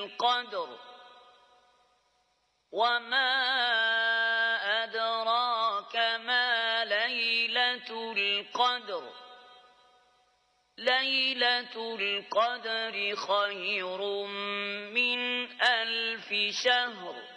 القدر وما أدراك ما ليلة القدر ليلة القدر خير من 1000 شهر